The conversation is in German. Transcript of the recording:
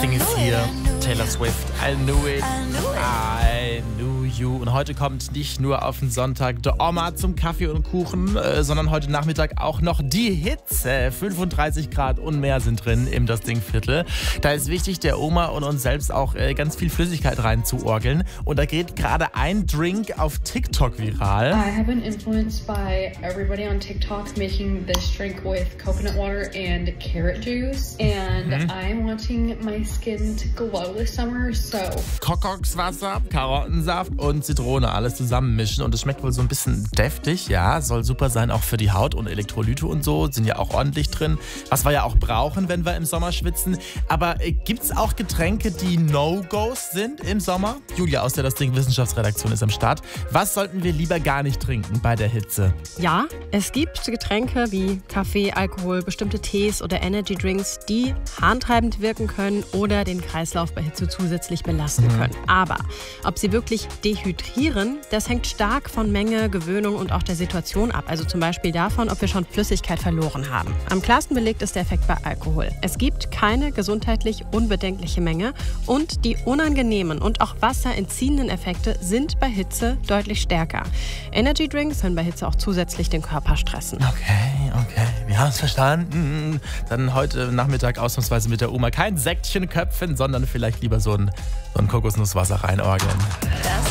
Ding ist hier. Taylor Swift, I knew it, I knew you. Und heute kommt nicht nur auf den Sonntag der Oma zum Kaffee und Kuchen, sondern heute Nachmittag auch noch die Hitze. 35 Grad und mehr sind drin im Das Ding-Viertel. Da ist wichtig, der Oma und uns selbst auch ganz viel Flüssigkeit reinzuorgeln. Und da geht gerade ein Drink auf TikTok viral. I have been influenced by everybody on TikTok making this drink with coconut water and carrot juice. And I'm wanting my skin to glow this summer, so. Kokokswasser, Karottensaft und Zitrone, alles zusammenmischen. Und es schmeckt wohl so ein bisschen deftig, ja. Soll super sein auch für die Haut und Elektrolyte und so. Sind ja auch ordentlich drin. Was wir ja auch brauchen, wenn wir im Sommer schwitzen. Aber gibt's auch Getränke, die No-Gos sind im Sommer? Julia aus der Das Ding Wissenschaftsredaktion ist am Start. Was sollten wir lieber gar nicht trinken bei der Hitze? Ja, es gibt Getränke wie Kaffee, Alkohol, bestimmte Tees oder Energy-Drinks, die harntreibend wirken können oder den Kreislauf bei Hitze zusätzlich belasten können. Aber ob sie wirklich dehydrieren, das hängt stark von Menge, Gewöhnung und auch der Situation ab. Also zum Beispiel davon, ob wir schon Flüssigkeit verloren haben. Am klarsten belegt ist der Effekt bei Alkohol. Es gibt keine gesundheitlich unbedenkliche Menge und die unangenehmen und auch wasserentziehenden Effekte sind bei Hitze deutlich stärker. Energy-Drinks können bei Hitze auch zusätzlich den Körper stressen. Okay, wir haben es verstanden. Dann heute Nachmittag ausnahmsweise mit der Oma kein Säckchen köpfen, sondern vielleicht lieber so ein Kokosnusswasser reinorgeln. Das